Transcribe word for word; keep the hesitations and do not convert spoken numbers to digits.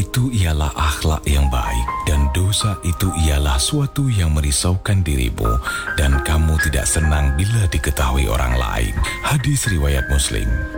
itu ialah akhlak yang baik dan dosa itu ialah suatu yang merisaukan dirimu dan kamu tidak senang bila diketahui orang lain. Hadis riwayat Muslim.